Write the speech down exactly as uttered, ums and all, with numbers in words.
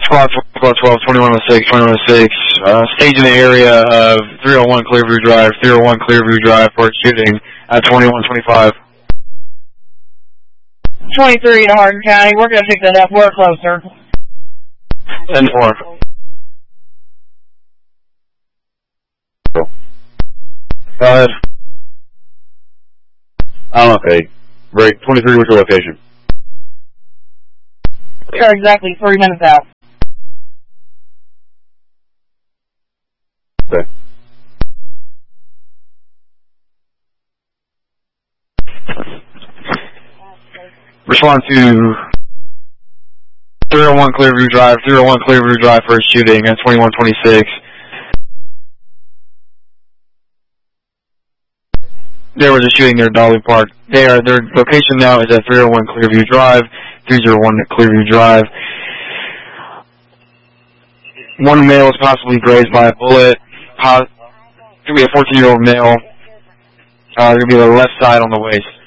Squad twelve, twelve, twenty-one oh six, twenty-one oh six, uh, stage in the area of three oh one Clearview Drive, three oh one Clearview Drive for a shooting at twenty-one twenty-five. twenty-three in Hardin County, we're going to pick that up, we're closer. ten four. Go ahead. I'm okay. Break twenty-three, what's your location? We are exactly three minutes out. Okay. Respond to three oh one Clearview Drive, three oh one Clearview Drive for a shooting at twenty-one twenty-six. There was a shooting near Dolly Park. They are, their location now is at three oh one Clearview Drive, three oh one Clearview Drive. One male was possibly grazed by a bullet. Pos- It's going to be a fourteen-year-old male. Uh, going to be the left side on the waist.